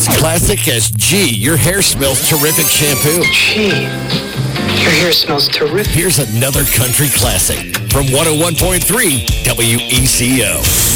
as classic as G, your hair smells terrific shampoo. Gee, your hair smells terrific. Here's another country classic from 101.3 WECO.